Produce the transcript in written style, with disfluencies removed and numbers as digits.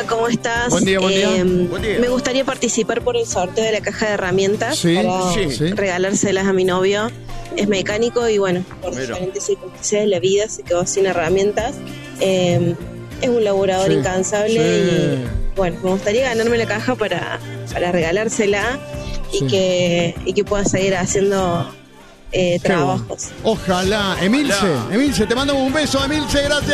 ¿Cómo estás? Buen día, buen día. Buen día. Me gustaría participar por el sorteo de la caja de herramientas para regalárselas a mi novio. Es mecánico y bueno, por diferentes circunstancias de la vida se quedó sin herramientas. Es un laburador incansable y bueno, me gustaría ganarme la caja para regalársela y que pueda seguir haciendo trabajos. Ojalá. Emilce, te mandamos un beso, Emilce, gracias.